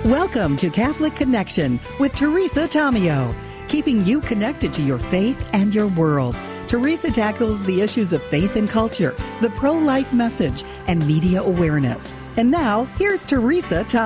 Welcome to Catholic Connection with Teresa Tomeo, keeping you connected to your faith and your world. Teresa tackles the issues of faith and culture, the pro-life message, and media awareness. And now, here's Teresa Tomeo.